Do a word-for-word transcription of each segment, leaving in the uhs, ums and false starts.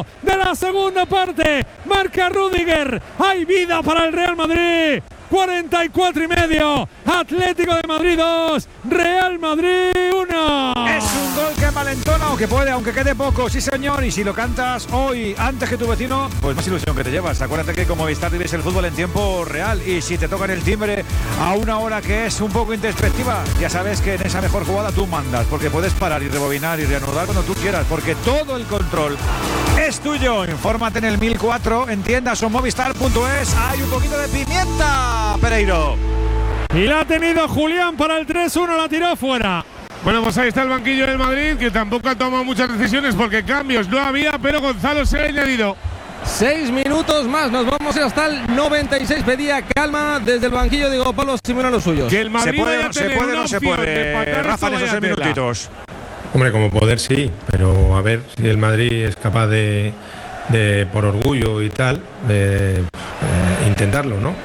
minuto de la segunda parte. Marca Rüdiger. Hay vida para el Real Madrid. cuarenta y cuatro y medio. Atlético de Madrid dos. Real Madrid uno. Es un gol que malentona o que puede, aunque quede poco. Sí, señor. Y si lo cantas hoy antes que tu vecino, pues más ilusión que te llevas. Acuérdate que como Movistar vives el fútbol en tiempo real. Y si te tocan el timbre a una hora que es un poco introspectiva, ya sabes que en esa mejor jugada tú mandas. Porque puedes parar y rebobinar y reanudar cuando tú quieras. Porque todo el control es tuyo. Infórmate en el mil cuatro, en tiendas o movistar punto es. Hay un poquito de pimienta, Pereiro. Y la ha tenido Julián para el tres uno, la tiró fuera. Bueno, pues ahí está el banquillo del Madrid, que tampoco ha tomado muchas decisiones porque cambios no había, pero Gonzalo se ha añadido. Seis minutos más, nos vamos hasta el noventa y seis. Pedía calma desde el banquillo, digo Pablo Simeone a los suyos. Que el Madrid se puede, vaya a no se tener puede, una no se opción puede. de empatar Rafa, en esto, esos seis vaya tela. minutitos. Hombre, como poder sí, pero a ver si el Madrid es capaz de, de por orgullo y tal, de eh, intentarlo, ¿no?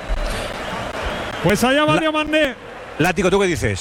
Pues allá va La- Diomandé. Látigo, ¿tú qué dices?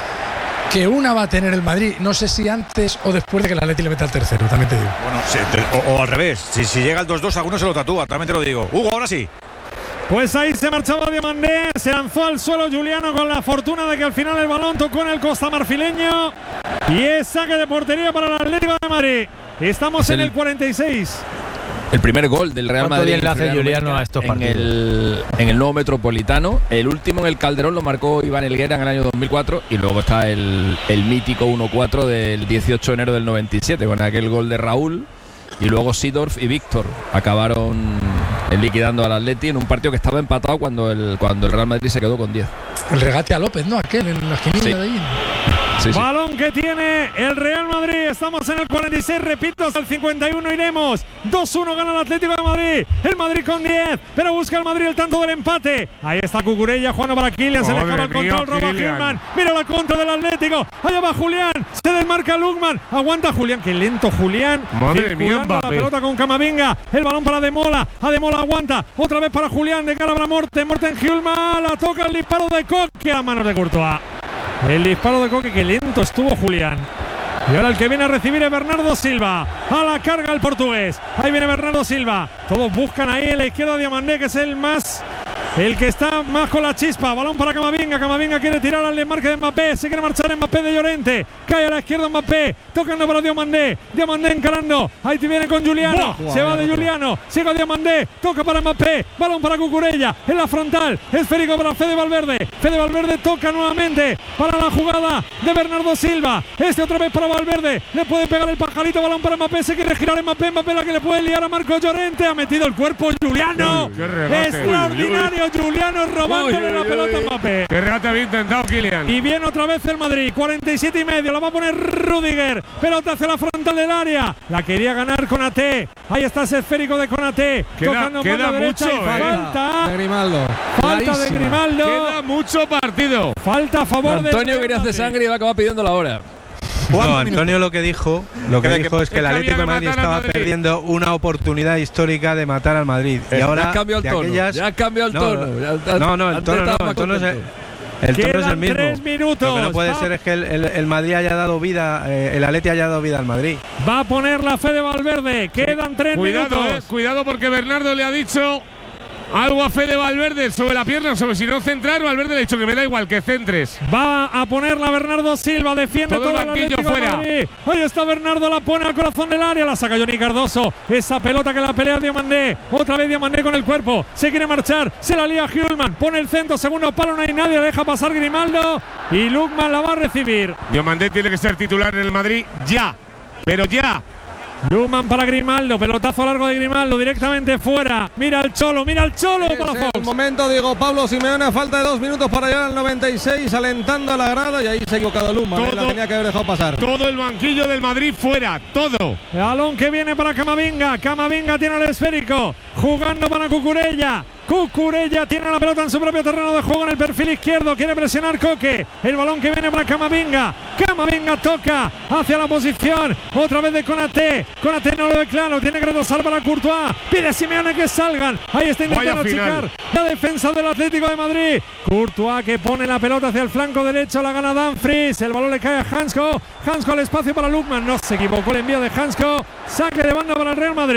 Que una va a tener el Madrid, no sé si antes o después de que el Atleti le meta el tercero, también te digo. Bueno, sí, te- o, o al revés. Si, si llega el dos dos, alguno se lo tatúa, también te lo digo. Hugo, ahora sí. Pues ahí se marchaba Diomandé, se lanzó al suelo Juliano con la fortuna de que al final el balón tocó en el costamarfileño y es saque de portería para el Atlético de Madrid. Estamos Es en el- el cuarenta y seis. El primer gol del Real ¿Cuánto Madrid bien le hace Real Juliano Mallorca a estos en partidos? el, en el nuevo Metropolitano. El último en el Calderón lo marcó Iván Helguera en el año dos mil cuatro y luego está el, el mítico uno cuatro del dieciocho de enero del noventa y siete con aquel gol de Raúl, y luego Seedorf y Víctor acabaron liquidando al Atleti en un partido que estaba empatado cuando el, cuando el Real Madrid se quedó con diez. El regate a López, ¿no? Aquel en la esquinita Sí. de ahí. Sí, sí. Balón que tiene el Real Madrid. Estamos en el cuarenta y seis, repito, hasta el cincuenta y uno iremos. dos uno gana el Atlético de Madrid. El Madrid con diez, pero busca el Madrid el tanto del empate. Ahí está Cucurella jugando para Kylian. Se le Madre acaba el mía, control, roba Kylian. Gilman. Mira la contra del Atlético. Allá va Julián. Se desmarca Lukman. Aguanta Julián. Qué lento Julián. Madre mía, Circulando la Mbappé. pelota con Camavinga. El balón para Demola. Ademola aguanta. Otra vez para Julián. De cara para Morten. Morten Gilman. La toca el disparo de Coque a manos de Courtois. El disparo de Coque, que lento estuvo Julián. Y ahora el que viene a recibir es Bernardo Silva. A la carga el portugués. Ahí viene Bernardo Silva. Todos buscan ahí en la izquierda a Diomandé, que es el más… El que está más con la chispa. Balón para Camavinga. Camavinga quiere tirar al desmarque de Mbappé. Se quiere marchar Mbappé de Llorente. Cae a la izquierda Mbappé. Tocando para Diomandé. Diomandé encarando. Ahí te viene con Juliano. Buah, Se va buah, de buah. Juliano. Sigue a Diomandé. Toca para Mbappé. Balón para Cucurella. En la frontal. Esférico para Fede Valverde. Fede Valverde toca nuevamente para la jugada de Bernardo Silva. Este otra vez para Valverde. Le puede pegar el pajarito. Balón para Mbappé. Se quiere girar Mbappé. Mbappé la que le puede liar a Marco Llorente. Ha metido el cuerpo Juliano. Uy, qué regate. Extraordinario. Juliano robándole Uy, la uy, pelota a uy. Mbappé. Qué regate había intentado Kylian. Y viene otra vez el Madrid, cuarenta y siete y medio, la va a poner Rüdiger, pelota hacia la frontal del área, la quería ganar Konaté, ahí está ese esférico de Konaté, Queda- tocando queda mano derecha mucho, y eh. falta, De Grimaldo. falta de Clarísima. Grimaldo, Queda mucho partido. falta a favor de Antonio quería hacer sangre y va a acabar pidiendo la hora. No, Antonio lo que dijo, lo que Que- dijo es que el que había Atlético que de Madrid matar al estaba Madrid. perdiendo una oportunidad histórica de matar al Madrid. Y Ya ahora has cambiado el de tono. aquellas- Ya has cambiado el No, tono. Ya- No, no, el antes tono estabas no, más el tono es el, contento. el tono es Quedan el mismo. tres minutos. Lo que no puede Va- ser es que el, el- el Madrid haya dado vida, eh, el Atleti haya dado vida al Madrid. Va a poner la Fede Valverde, quedan tres Cuidado, minutos. eh, cuidado porque Bernardo le ha dicho algo a Fede Valverde sobre la pierna, sobre si no centrar. Valverde le ha dicho que me da igual, que centres. Va a ponerla Bernardo Silva, defiende Todo todo, el el banquillo Atlético de fuera. Madrid. Ahí está Bernardo, la pone al corazón del área, la saca Johnny Cardoso. Esa pelota que la pelea Diomandé. Otra vez Diomandé con el cuerpo. Se quiere marchar, se la lía Hjulman. Pone el centro, segundo palo, no hay nadie, deja pasar Grimaldo. Y Lukman la va a recibir. Diomandé tiene que ser titular en el Madrid ya, pero ya. Lukman para Grimaldo, pelotazo largo de Grimaldo, directamente fuera. Mira el Cholo, mira el Cholo Es para el Fox. momento, digo Pablo Simeone, a falta de dos minutos para llegar al noventa y seis, alentando a la grada, y ahí se ha equivocado Luma, Todo- la tenía que haber dejado pasar. Todo el banquillo del Madrid fuera, todo. Balón que viene para Camavinga. Camavinga tiene el esférico. Jugando para Cucurella. Cucurella tiene la pelota en su propio terreno de juego en el perfil izquierdo. Quiere presionar Coque. El balón que viene para Camavinga. Camavinga toca hacia la posición. Otra vez de Konaté. Konaté no lo ve claro. Tiene que retrasar para Courtois. Pide Simeone que salgan. Ahí está intentando Vaya final. achicar la defensa del Atlético de Madrid. Courtois que pone la pelota hacia el flanco derecho. La gana Dumfries. El balón le cae a Hansko. Hansko al espacio para Lukman. No se equivocó el envío de Hansko. Saque de banda para el Real Madrid.